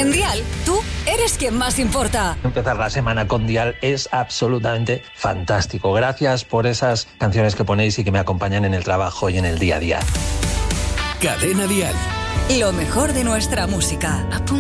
En Dial, tú eres quien más importa. Empezar la semana con Dial es absolutamente fantástico. Gracias por esas canciones que ponéis y que me acompañan en el trabajo y en el día a día. Cadena Dial. Lo mejor de nuestra música.